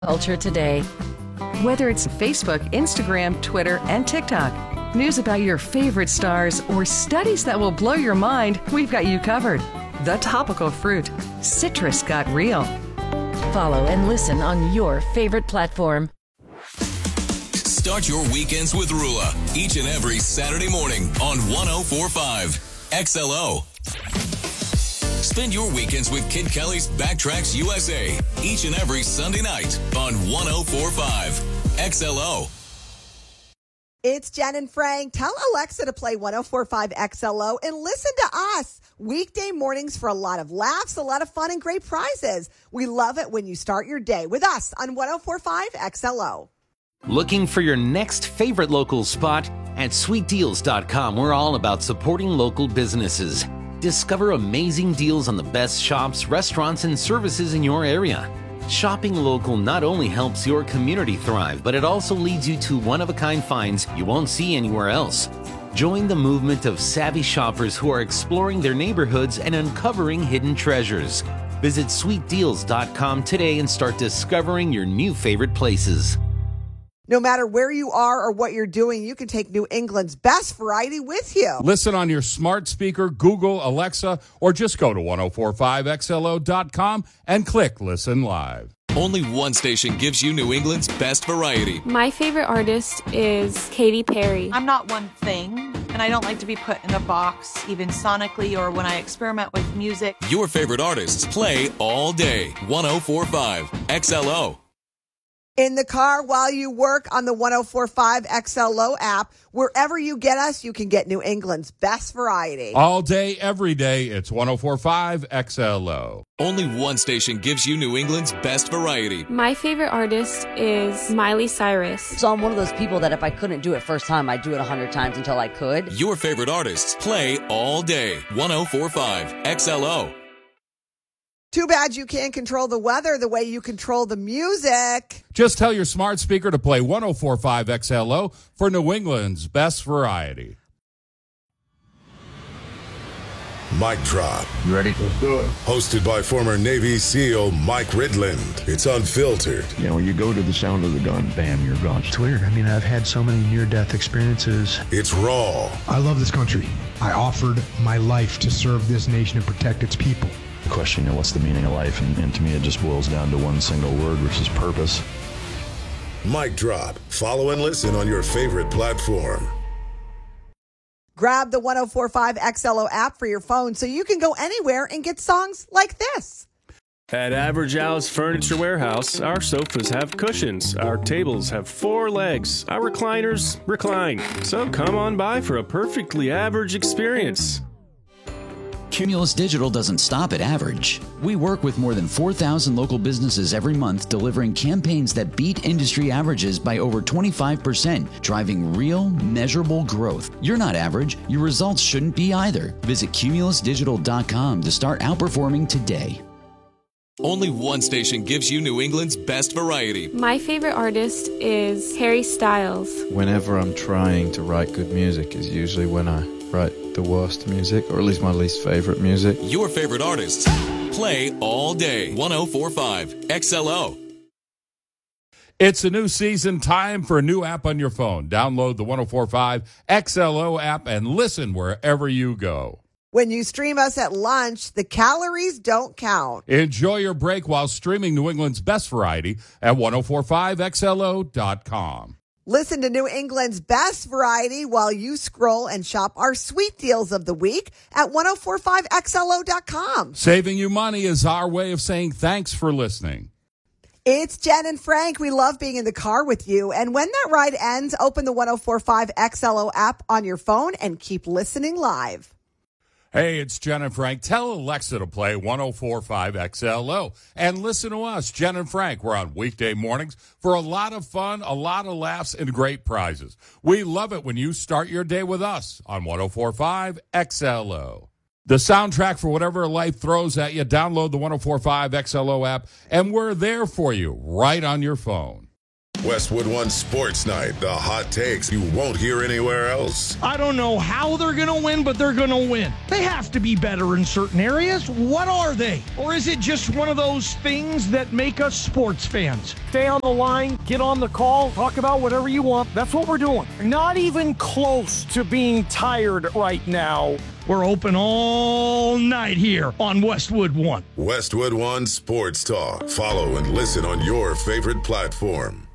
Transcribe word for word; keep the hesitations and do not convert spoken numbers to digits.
Culture today. Whether it's Facebook, Instagram, Twitter, and TikTok, news about your favorite stars, or studies that will blow your mind, we've got you covered. The Topical Fruit. Citrus got real. Follow and listen on your favorite platform. Start your weekends with Rula each and every Saturday morning on one oh four point five X L O. Spend your weekends with Kid Kelly's Backtracks U S A each and every Sunday night on one oh four point five X L O. It's Jen and Frank. Tell Alexa to play one oh four point five X L O and listen to us weekday mornings for a lot of laughs, a lot of fun, and great prizes. We love it when you start your day with us on one oh four point five X L O. Looking for your next favorite local spot? At sweet deals dot com, we're all about supporting local businesses. Discover amazing deals on the best shops, restaurants, and services in your area. Shopping local not only helps your community thrive, but it also leads you to one-of-a-kind finds you won't see anywhere else. Join the movement of savvy shoppers who are exploring their neighborhoods and uncovering hidden treasures. Visit sweet deals dot com today and start discovering your new favorite places. No matter where you are or what you're doing, you can take New England's best variety with you. Listen on your smart speaker, Google, Alexa, or just go to one oh four point five X L O dot com and click Listen Live. Only one station gives you New England's best variety. My favorite artist is Katy Perry. I'm not one thing, and I don't like to be put in a box, even sonically or when I experiment with music. Your favorite artists play all day. one oh four point five X L O. In the car, while you work on the one oh four point five X L O app, wherever you get us, you can get New England's best variety. All day, every day, it's one oh four point five X L O. Only one station gives you New England's best variety. My favorite artist is Miley Cyrus. So I'm one of those people that if I couldn't do it first time, I'd do it a hundred times until I could. Your favorite artists play all day. one oh four point five X L O. Too bad you can't control the weather the way you control the music. Just tell your smart speaker to play one oh four point five X L O for New England's best variety. Mic Drop. You ready? Let's do it. Hosted by former Navy SEAL Mike Ridland. It's unfiltered. You know, when you go to the sound of the gun, bam, you're gone. It's weird. I mean, I've had so many near-death experiences. It's raw. I love this country. I offered my life to serve this nation and protect its people. The question, you know, what's the meaning of life? And, and to me, it just boils down to one single word, which is purpose. Mic Drop. Follow and listen on your favorite platform. Grab the one oh four point five X L O app for your phone so you can go anywhere and get songs like this. At Average Al's Furniture Warehouse, our sofas have cushions, our tables have four legs, our recliners recline. So come on by for a perfectly average experience. Cumulus Digital doesn't stop at average. We work with more than four thousand local businesses every month, delivering campaigns that beat industry averages by over twenty-five percent, driving real, measurable growth. You're not average. Your results shouldn't be either. Visit cumulus digital dot com to start outperforming today. Only one station gives you New England's best variety. My favorite artist is Harry Styles. Whenever I'm trying to write good music is usually when I write the worst music, or at least my least favorite music. Your favorite artists play all day. one oh four point five X L O. It's a new season, time for a new app on your phone. Download the one oh four point five X L O app and listen wherever you go. When you stream us at lunch, the calories don't count. Enjoy your break while streaming New England's best variety at one oh four point five X L O dot com. Listen to New England's best variety while you scroll and shop our sweet deals of the week at one oh four point five X L O dot com. Saving you money is our way of saying thanks for listening. It's Jen and Frank. We love being in the car with you. And when that ride ends, open the one oh four point five X L O app on your phone and keep listening live. Hey, it's Jen and Frank. Tell Alexa to play one oh four point five X L O. And listen to us, Jen and Frank. We're on weekday mornings for a lot of fun, a lot of laughs, and great prizes. We love it when you start your day with us on one oh four point five X L O. The soundtrack for whatever life throws at you, download the one oh four point five X L O app, and we're there for you right on your phone. Westwood One Sports Night, the hot takes you won't hear anywhere else. I don't know how they're going to win, but they're going to win. They have to be better in certain areas. What are they? Or is it just one of those things that make us sports fans? Stay on the line, get on the call, talk about whatever you want. That's what we're doing. Not even close to being tired right now. We're open all night here on Westwood One. Westwood One Sports Talk. Follow and listen on your favorite platform.